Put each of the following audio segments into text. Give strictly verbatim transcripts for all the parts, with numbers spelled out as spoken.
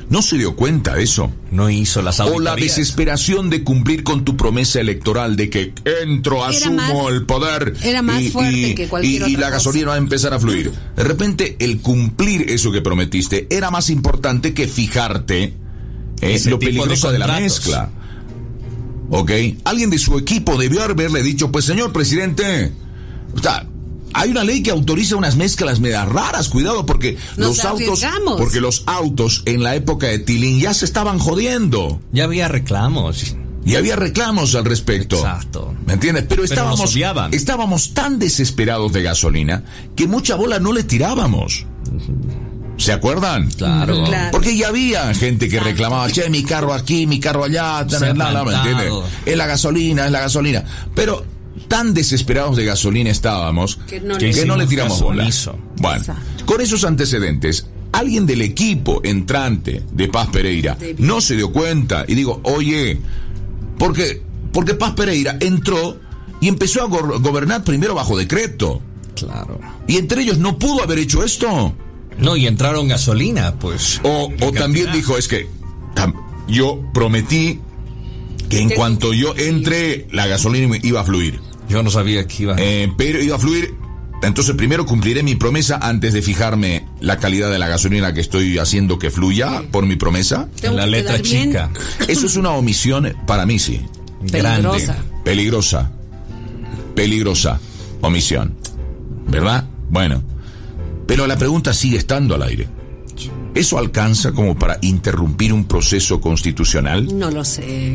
¿No se dio cuenta de eso? No hizo las auditorías. O la desesperación de cumplir con tu promesa electoral de que entro, asumo más, el poder. Era más y, fuerte y, que cualquier y, otra y la gasolina va a empezar a fluir. De repente, el cumplir eso que prometiste era más importante que fijarte eh, lo peligroso de, de la mezcla. ¿Ok? Alguien de su equipo debió haberle dicho, pues señor presidente, o sea, hay una ley que autoriza unas mezclas medio raras, cuidado, porque Nos los autos, arriesgamos. porque los autos en la época de Tilín ya se estaban jodiendo. Ya había reclamos. Y había reclamos al respecto. Exacto. ¿Me entiendes? Pero, Pero estábamos, estábamos tan desesperados de gasolina que mucha bola no le tirábamos. ¿Se acuerdan? Claro. claro. Porque ya había gente que reclamaba, che, mi carro aquí, mi carro allá, tan, nada, ¿me entiendes? Es la gasolina, es la gasolina. Pero tan desesperados de gasolina estábamos que no, que le, no le tiramos bola. Hizo. Bueno, Exacto. Con esos antecedentes, alguien del equipo entrante de Paz Pereira no se dio cuenta y digo, oye, porque, porque Paz Pereira entró y empezó a go- gobernar primero bajo decreto. Claro. Y entre ellos no pudo haber hecho esto. No, y entraron gasolina, pues. O, o también dijo, es que tam, yo prometí que en cuanto yo entre, la gasolina iba a fluir. Yo no sabía que iba. Eh, pero iba a fluir. Entonces primero cumpliré mi promesa antes de fijarme la calidad de la gasolina que estoy haciendo que fluya por mi promesa. En la letra chica. Eso es una omisión para mí, sí. Peligrosa. Grande. Peligrosa. Peligrosa. Omisión. ¿Verdad? Bueno. Pero la pregunta sigue estando al aire. ¿Eso alcanza como para interrumpir un proceso constitucional? No lo sé.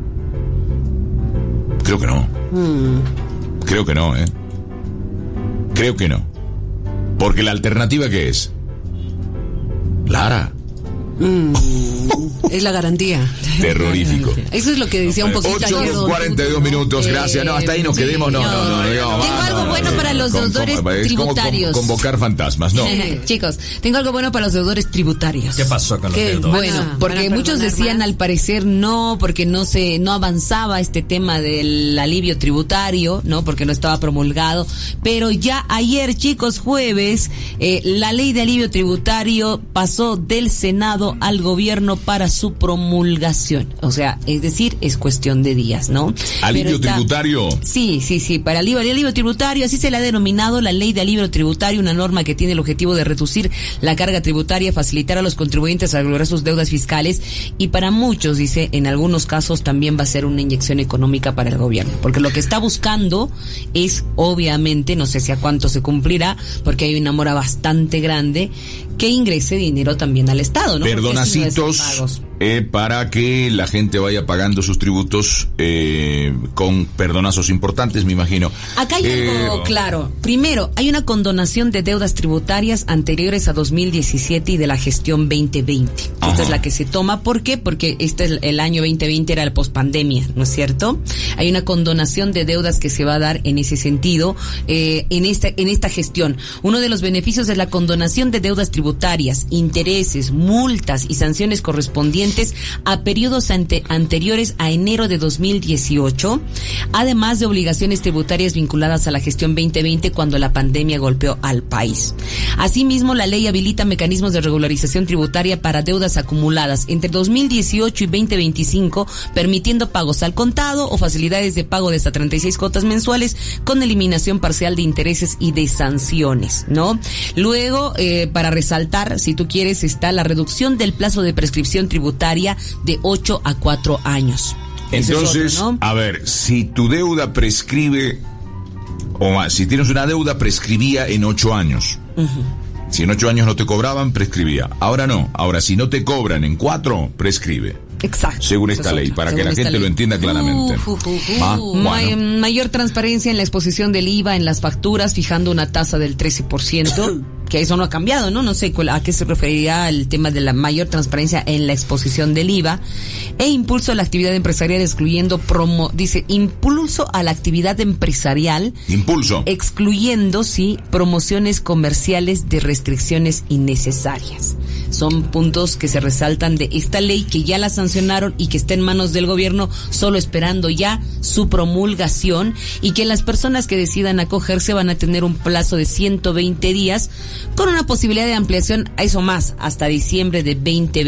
Creo que no. Mm. Creo que no, ¿eh? Creo que no. Porque la alternativa, ¿qué es? Lara. Mm. Es la garantía. Terrorífico. Eso es lo que decía un poquito. ocho cuarenta y dos minutos, gracias. No, hasta ahí nos sí, quedemos. No, no, no, no. no, Tengo va, algo no, bueno no, para los con, deudores con, tributarios. Es como con, convocar fantasmas, no. Chicos, tengo algo bueno para los deudores tributarios. ¿Qué pasó con los ¿Qué? deudores? Bueno, Van a- porque van a muchos perdonar decían más. al parecer no, porque no se no avanzaba este tema del alivio tributario, no, porque no estaba promulgado. Pero ya ayer, chicos, jueves, eh, la ley de alivio tributario pasó del Senado al gobierno para su promulgación. O sea, es decir, es cuestión de días, ¿no? Alivio Pero está- tributario. Sí, sí, sí, para alivio, el alivio tributario, así se le ha denominado la ley de alivio tributario, una norma que tiene el objetivo de reducir la carga tributaria, facilitar a los contribuyentes a lograr sus deudas fiscales y para muchos, dice, en algunos casos también va a ser una inyección económica para el gobierno, porque lo que está buscando es, obviamente, no sé si a cuánto se cumplirá, porque hay una mora bastante grande, que ingrese dinero también al Estado, ¿no? Perdonacitos eh, para que la gente vaya pagando sus tributos eh, con perdonazos importantes, me imagino. Acá hay Eh, algo claro. Primero, hay una condonación de deudas tributarias anteriores a dos mil diecisiete y de la gestión veinte veinte. Ajá. Esta es la que se toma. ¿Por qué? Porque este es el año veinte veinte era el pospandemia, ¿no es cierto? Hay una condonación de deudas que se va a dar en ese sentido, eh, en esta en esta gestión. Uno de los beneficios es la condonación de deudas tributarias, intereses, multas y sanciones correspondientes a periodos ante, anteriores a enero de dos mil dieciocho, además de obligaciones tributarias vinculadas a la gestión veinte veinte cuando la pandemia golpeó al país. Asimismo, la ley habilita mecanismos de regularización tributaria para deudas acumuladas entre dos mil dieciocho y veinte veinticinco, permitiendo pagos al contado o facilidades de pago de hasta treinta y seis cuotas mensuales con eliminación parcial de intereses y de sanciones, ¿no? Luego, eh, para resaltar, si tú quieres, está la reducción del plazo de prescripción tributaria de ocho a cuatro años. Ese Entonces, es otro, ¿no? a ver, si tu deuda prescribe, o más, si tienes una deuda, prescribía en ocho años. Uh-huh. Si en ocho años no te cobraban, prescribía. Ahora no. Ahora, si no te cobran en cuatro, prescribe. Exacto. Según Esa esta es ley, otra. para Según que la esta gente ley. lo entienda claramente. Uh, uh, uh, ¿Va? uh. Bueno. May- mayor transparencia en la exposición del I V A en las facturas, fijando una tasa del trece por ciento. Que eso no ha cambiado, ¿no? No sé cuál- a qué se referirá el tema de la mayor transparencia en la exposición del I V A. E impulso a la actividad empresarial, excluyendo promo, dice, impulso a la actividad empresarial. Impulso. Excluyendo, sí, promociones comerciales de restricciones innecesarias. Son puntos que se resaltan de esta ley que ya la sancionaron y que está en manos del gobierno, solo esperando ya su promulgación, y que las personas que decidan acogerse van a tener un plazo de ciento veinte días con una posibilidad de ampliación a eso más hasta diciembre de veinte veinte.